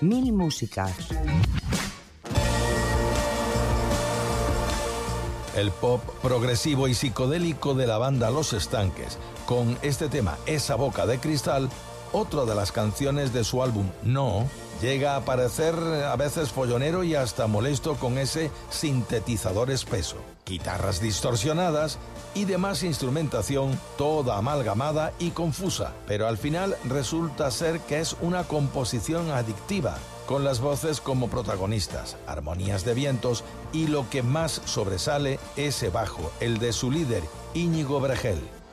Mil músicas. El pop progresivo y psicodélico de la banda Los Estanques, con este tema Esa boca de cristal, otra de las canciones de su álbum No, llega a parecer a veces follonero y hasta molesto con ese sintetizador espeso, guitarras distorsionadas y demás instrumentación toda amalgamada y confusa, pero al final resulta ser que es una composición adictiva, con las voces como protagonistas, armonías de vientos y lo que más sobresale, ese bajo, el de su líder, Íñigo Bregel.